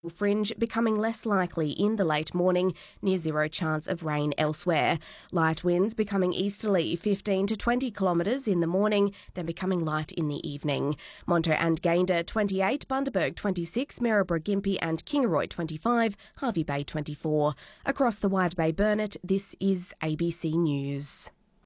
Fringe becoming less likely in the late morning, near zero chance of rain elsewhere. Light winds becoming easterly 15 to 20 kilometres in the morning, then becoming light in the evening. Monto and Gayndah 28, Bundaberg 26, Maryborough, Gympie and Kingaroy 25, Hervey Bay 24. Across the Wide Bay Burnett, this is ABC News.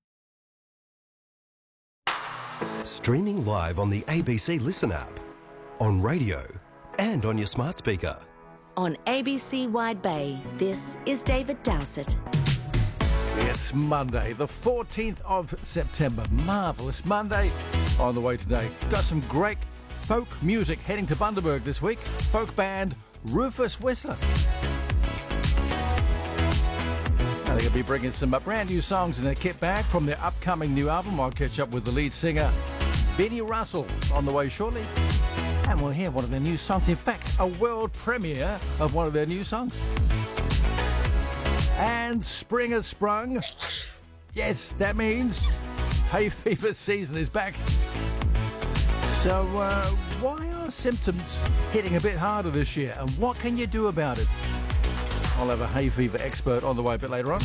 Streaming live on the ABC Listen app, on radio and on your smart speaker. On ABC Wide Bay, this is David Dowsett. It's Monday, the 14th of September. Marvellous Monday on the way today. Got some great folk music heading to Bundaberg this week. Folk band Rufus Whistler. They're going to be bringing some brand new songs in their kit bag from their upcoming new album. I'll catch up with the lead singer, Benny Russell, on the way shortly. And we'll hear one of their new songs. In fact, a world premiere of one of their new songs. And spring has sprung. Yes, that means hay fever season is back. So why are symptoms hitting a bit harder this year? And what can you do about it? I'll have a hay fever expert on the way a bit later on.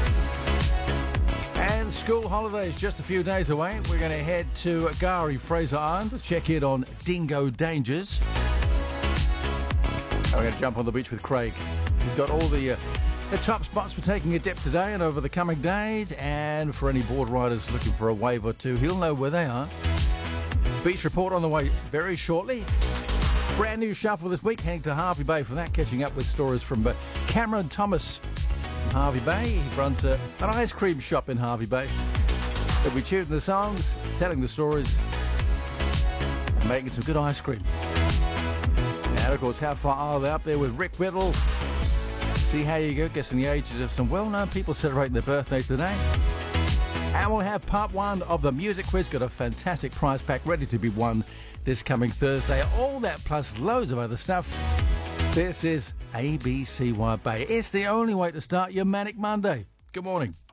And school holidays just a few days away. We're going to head to Gari, Fraser Island to check in on dingo dangers. And we're going to jump on the beach with Craig. He's got all the top spots for taking a dip today and over the coming days. And for any board riders looking for a wave or two, he'll know where they are. Beach report on the way very shortly. Brand new shuffle this week, heading to Hervey Bay for that, catching up with stories from Cameron Thomas from Hervey Bay. He runs an ice cream shop in Hervey Bay. He'll be tuning the songs, telling the stories, and making some good ice cream. And of course, how far are they up there with Rick Whittle? See how you go, guessing the ages of some well-known people celebrating their birthdays today. And we'll have part one of the music quiz. Got a fantastic prize pack ready to be won this coming Thursday. All that plus loads of other stuff. This is ABC Wide Bay. It's the only way to start your Manic Monday. Good morning.